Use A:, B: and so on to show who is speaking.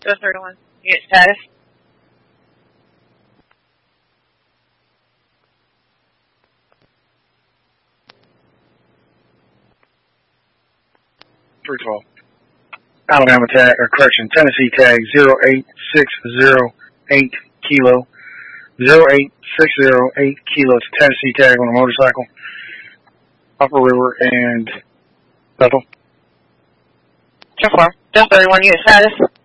A: 31. Unit status.
B: Alabama tag, or correction, Tennessee tag 08608 kilo. 08608 kilo. It's a Tennessee tag on a motorcycle. Upper River and Bethel.
A: 10-4. 31. Unit status.